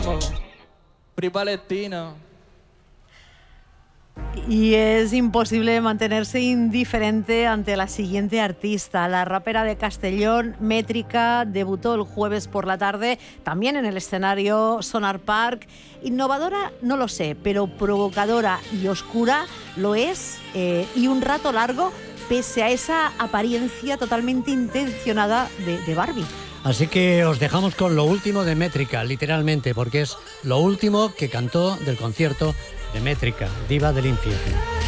vamos. Free Palestina. Y es imposible mantenerse indiferente ante la siguiente artista. La rapera de Castellón, Métrica, debutó el jueves por la tarde, también en el escenario Sonar Park. Innovadora, no lo sé, pero provocadora y oscura lo es, y un rato largo, pese a esa apariencia totalmente intencionada de Barbie. Así que os dejamos con lo último de Métrica, literalmente, porque es lo último que cantó del concierto de Métrica, Diva del Infierno.